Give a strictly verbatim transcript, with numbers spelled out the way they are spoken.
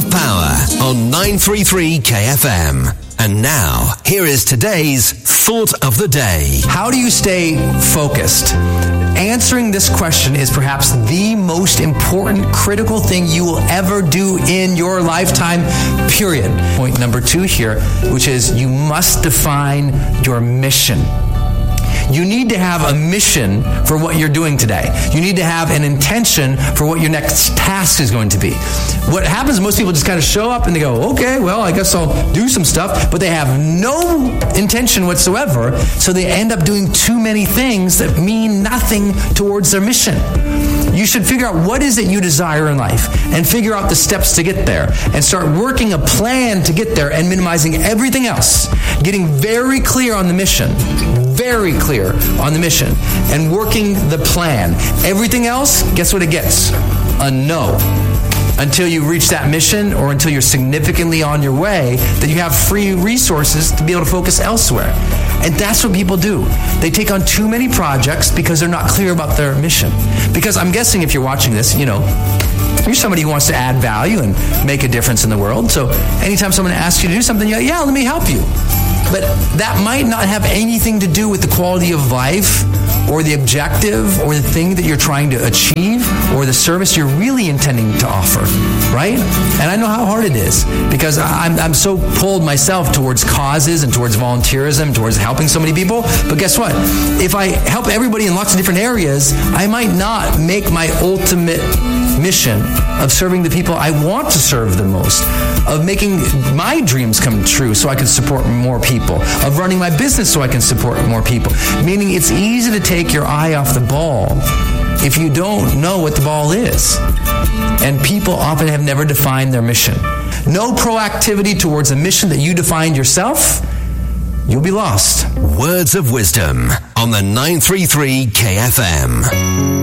of Power on nine thirty-three K F M. And now, here is today's Thought of the Day. How do you stay focused? Answering this question is perhaps the most important, critical thing you will ever do in your lifetime, period. Point number two here, which is you must define your mission. You need to have a mission for what you're doing today. You need to have an intention for what your next task is going to be. What happens, most people just kind of show up and they go, okay, well, I guess I'll do some stuff, but they have no intention whatsoever, so they end up doing too many things that mean nothing towards their mission. You should figure out what is it you desire in life and figure out the steps to get there and start working a plan to get there and minimizing everything else. Getting very clear on the mission. Very clear on the mission and working the plan. Everything else, guess what it gets? A no. Until you reach that mission or until you're significantly on your way, that you have free resources to be able to focus elsewhere. And that's what people do. They take on too many projects because they're not clear about their mission. Because I'm guessing if you're watching this, you know, you're somebody who wants to add value and make a difference in the world. So anytime someone asks you to do something, you're like, yeah, let me help you. But that might not have anything to do with the quality of life or the objective or the thing that you're trying to achieve or the service you're really intending to offer, right? And I know how hard it is because I'm, I'm so pulled myself towards causes and towards volunteerism, towards helping so many people. But guess what? If I help everybody in lots of different areas, I might not make my ultimate mission of serving the people I want to serve the most, of making my dreams come true so I can support more people, of running my business so I can support more people. Meaning it's easy to take your eye off the ball if you don't know what the ball is. And people often have never defined their mission. No proactivity towards a mission that you defined yourself, you'll be lost. Words of wisdom on the nine thirty-three K F M.